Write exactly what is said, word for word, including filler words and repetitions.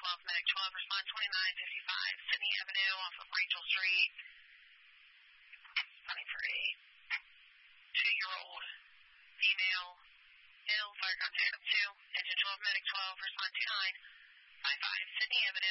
twelve, medic twelve, respond twenty-nine fifty-five, Sydney Avenue off of Rachel Street. Running for a two-year-old female, ill, fire contact two, engine twelve, medic twelve, respond two nine five five, Sydney Avenue.